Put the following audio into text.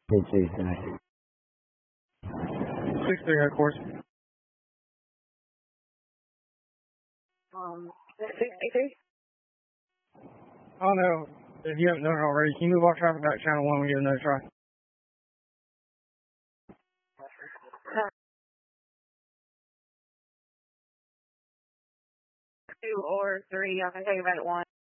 Hey, tonight. 6-3 headquarters. 63? Oh no, if you haven't done it already, can you move off traffic back channel 1 when you get another try? 2 or 3, I can take it back at 1.